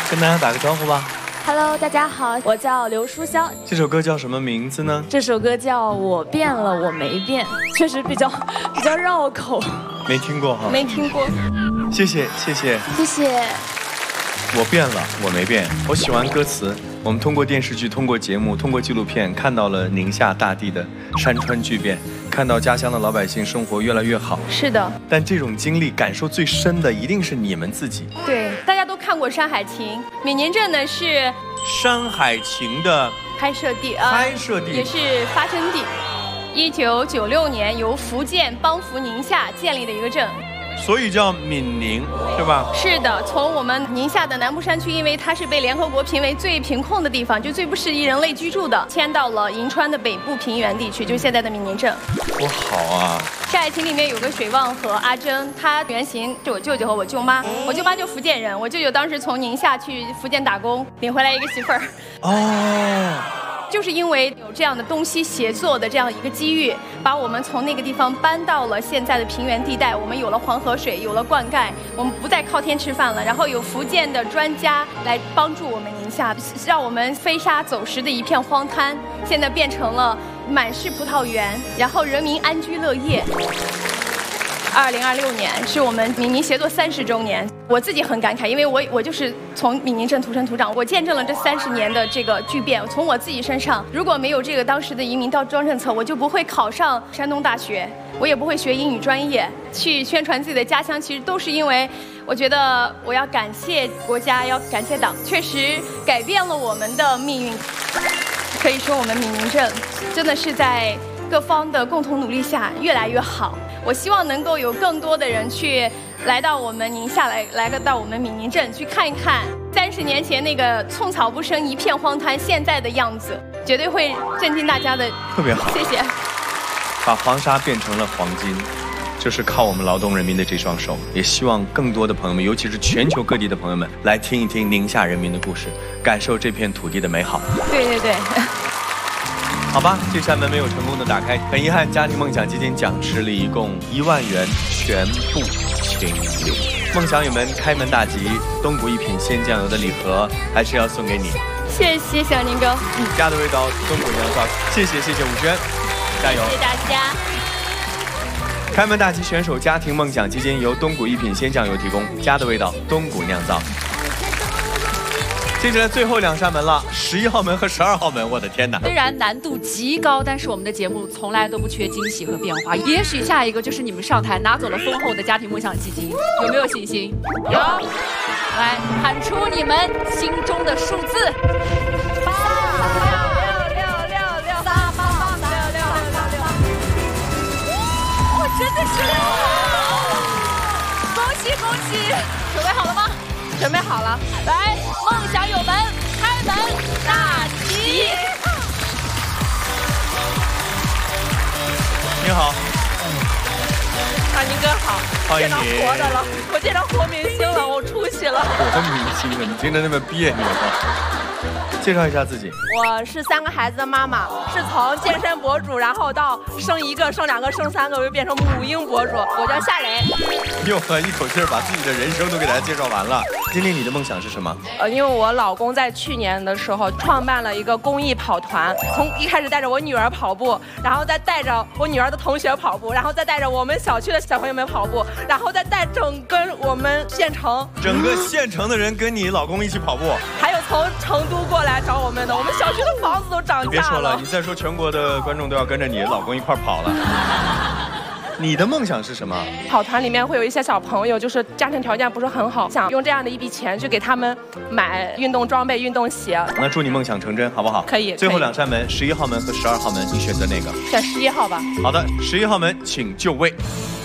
跟大家打个招呼吧。 Hello， 大家好，我叫刘书潇。 这首歌叫什么名字呢？ 这首歌叫《我变了，我没变》，确实比较绕口。 没听过哈。 没听过。 谢谢。我变了，我没变。我喜欢歌词。我们通过电视剧、通过节目、通过纪录片，看到了宁夏大地的山川巨变，看到家乡的老百姓生活越来越好。 是的。 但这种经历感受最深的，一定是你们自己。 对，大家都看过《山海情》，闽宁镇呢是《 山海情》的拍摄地，也是发生地。1996年由福建帮扶宁夏建立的一个镇。 所以叫闽宁，对吧？ 是的，从我们宁夏的南部山区，因为它是被联合国评为最贫困的地方，就最不适宜人类居住的，迁到了银川的北部平原地区，就是现在的闽宁镇。 多好啊！ 《山海情》里面有个水旺和阿珍，他原型是我舅舅和我舅妈，我舅妈就福建人，我舅舅当时从宁夏去福建打工，领回来一个媳妇儿。哦。就是因为有这样的东西协作的这样一个机遇，把我们从那个地方搬到了现在的平原地带。我们有了黄河水，有了灌溉，我们不再靠天吃饭了。然后有福建的专家来帮助我们宁夏，让我们飞沙走石的一片荒滩，现在变成了满是葡萄园，然后人民安居乐业。2026年是我们闽宁协作30周年，我自己很感慨，因为我就是从闽宁镇土生土长，我见证了这30年的这个巨变。从我自己身上，如果没有这个当时的移民到庄政策，我就不会考上山东大学，我也不会学英语专业，去宣传自己的家乡。其实都是因为我觉得我要感谢国家，要感谢党，确实改变了我们的命运。可以说我们闽宁镇真的是在各方的共同努力下越来越好。我希望能够有更多的人去来到我们宁夏，来到我们闽宁镇去看一看30年前那个寸草不生一片荒滩现在的样子，绝对会震惊大家的。 特别好， 谢谢。 把黄沙变成了黄金，就是靠我们劳动人民的这双手。也希望更多的朋友们，尤其是全球各地的朋友们，来听一听宁夏人民的故事，感受这片土地的美好。 对。 好吧，这扇门没有成功的打开，很遗憾，家庭梦想基金奖池里一共1万元全部清零。梦想友们开门大吉，东谷一品鲜酱油的礼盒还是要送给你。 谢谢小宁哥。 家的味道，东谷酿造。谢谢武轩，加油！ 谢谢大家。 开门大吉选手家庭梦想基金由东谷一品鲜酱油提供，家的味道，东谷酿造。接下来最后2扇门了，11号门和12号门，我的天哪！ 虽然难度极高，但是我们的节目从来都不缺惊喜和变化。也许下一个就是你们上台拿走了丰厚的家庭梦想基金，有没有信心？有。来喊出你们心中的数字。 666 哇，真的是6！恭喜！准备好了吗？准备好了，来，梦想友们，开门大吉！ 你好， 大宁哥好， 欢迎见到活的了，我见到活明星了，我出息了。 活明星了，你听着那么别扭吗？介绍一下自己。 我是3个孩子的妈妈，是从健身博主，然后到生1个、生2个、生3个，又变成母婴博主。我叫夏蕾。 哟呵，一口气儿把自己的人生都给大家介绍完了。今天你的梦想是什么？ 因为我老公在去年的时候创办了一个公益跑团，从一开始带着我女儿跑步，然后再带着我女儿的同学跑步，然后再带着我们小区的小朋友们跑步，然后再带整个我们县城， 整个县城的人跟你老公一起跑步， 还有从成都过来找我们的，我们小区的房子都涨价了。 你别说了，你再说全国的观众都要跟着你老公一块跑了。你的梦想是什么？ 跑团里面会有一些小朋友，就是家庭条件不是很好，想用这样的一笔钱去给他们买运动装备、运动鞋。 那祝你梦想成真，好不好？ 可以。 最后2扇门，11号门和12号门，你选择哪个？ 选11号吧。 好的，11号门，请就位。